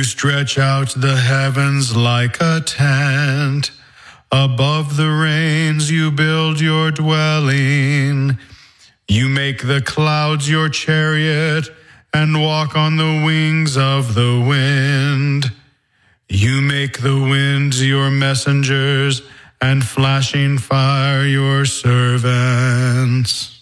stretch out the heavens like a tent. Above the rains you build your dwelling. You make the clouds your chariot and walk on the wings of the wind. You make the winds your messengers and flashing fire your servants.